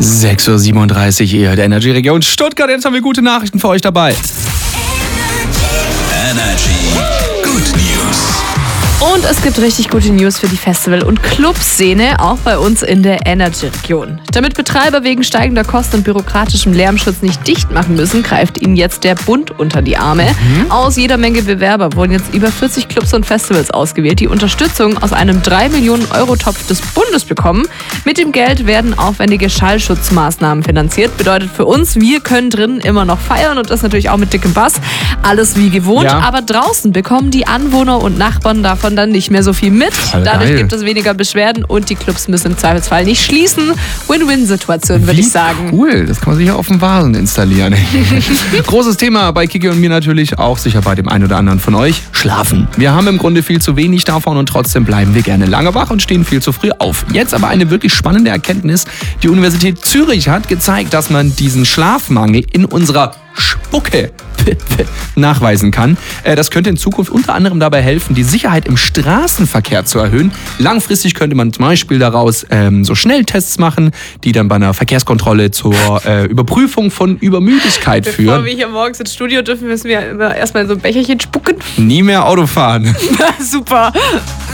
6:37 Uhr, ihr der Energy-Region Stuttgart. Jetzt haben wir gute Nachrichten für euch dabei. Energy Good News. Und es gibt richtig gute News für die Festival- und Clubszene, auch bei uns in der Energy-Region. Damit Betreiber wegen steigender Kosten und bürokratischem Lärmschutz nicht dicht machen müssen, greift ihnen jetzt der Bund unter die Arme. Aus jeder Menge Bewerber wurden jetzt über 40 Clubs und Festivals ausgewählt, die Unterstützung aus einem 3 Millionen Euro Topf des Bundes bekommen. Mit dem Geld werden aufwendige Schallschutzmaßnahmen finanziert. Bedeutet für uns, wir können drinnen immer noch feiern und das natürlich auch mit dickem Bass. Alles wie gewohnt, Ja. aber draußen bekommen die Anwohner und Nachbarn davon dann nicht mehr so viel mit. Dadurch geil. gibt es weniger Beschwerden und die Clubs müssen im Zweifelsfall nicht schließen. Win-Win-Situation, würde ich sagen. Cool, das kann man sich ja auf dem Vasen installieren. Großes Thema bei Kiki und mir natürlich, auch sicher bei dem einen oder anderen von euch, Schlafen. Wir haben im Grunde viel zu wenig davon und trotzdem bleiben wir gerne lange wach und stehen viel zu früh auf. Jetzt aber eine wirklich spannende Erkenntnis. Die Universität Zürich hat gezeigt, dass man diesen Schlafmangel in unserer Spucke nachweisen kann. Das könnte in Zukunft unter anderem dabei helfen, die Sicherheit im Straßenverkehr zu erhöhen. Langfristig könnte man zum Beispiel daraus so Schnelltests machen, die dann bei einer Verkehrskontrolle zur Überprüfung von Übermüdigkeit Bevor führen. wir hier morgens ins Studio dürfen, müssen wir immer erstmal in so ein Becherchen spucken. Nie mehr Auto fahren. Super.